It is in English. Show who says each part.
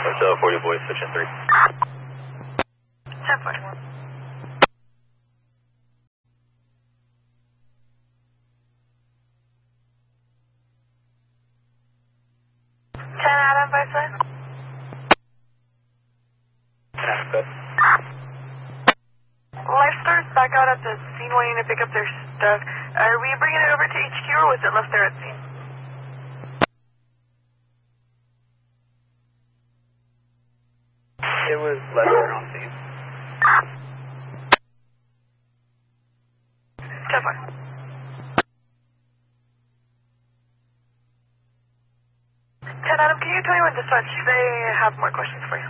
Speaker 1: Hotel 40 boys, switching 3.
Speaker 2: 1041. 10 Adam, by side.
Speaker 1: 10 Adam, good.
Speaker 2: Lifeguards back out at the scene wanting to pick up their stuff. Are we bringing it over to HQ or was it left there at scene?
Speaker 1: It was left there on scene.
Speaker 2: 10-4. 10 Adam, can you tell me when to dispatch? They have more questions for you.